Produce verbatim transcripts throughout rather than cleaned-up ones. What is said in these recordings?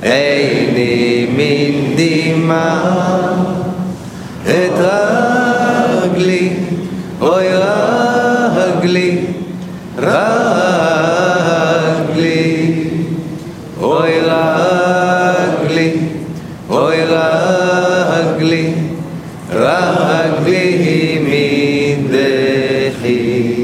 עיני מן דמעה את רגלי, אוי רגלי, רגלי, אוי רגלי, אוי רגלי, רגלי מדחי.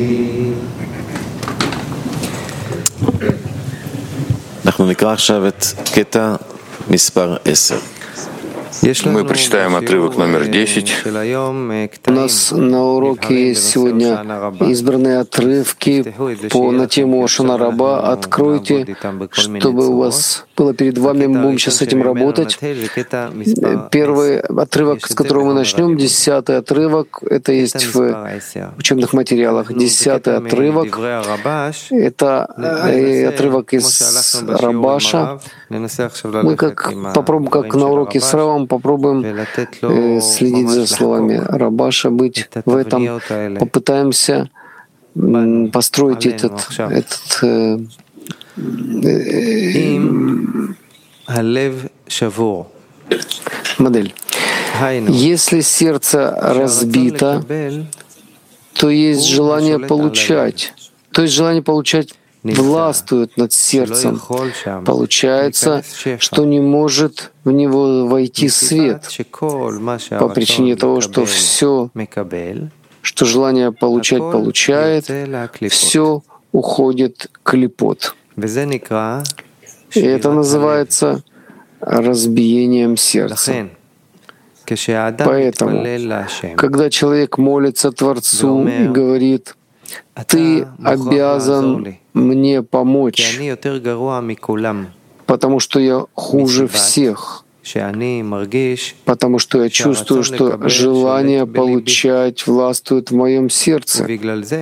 אנחנו נקרא עכשיו את קטע מספר עשר. Мы прочитаем отрывок номер десять. У нас на уроке есть сегодня избранные отрывки по, на тему Шана Раба. Откройте, чтобы у вас было перед вами. Мы будем сейчас с этим работать. Первый отрывок, с которого мы начнем, десятый отрывок, это есть в учебных материалах. Десятый отрывок — это отрывок из Рабаша. Мы как, попробуем, как на уроке с Равом, попробуем э, следить за словами Рабаша, быть в этом. Попытаемся м, построить этот, этот э, э, модель. Если сердце разбито, то есть желание получать, то есть желание получать властвует над сердцем. Получается, что не может в него войти свет по причине того, что все, что желание получать получает, все уходит клипот. И это называется разбиением сердца. Поэтому, когда человек молится Творцу и говорит: «Ты обязан мне помочь, потому что я хуже всех», потому что я чувствую, что желание получать властвует в моем сердце.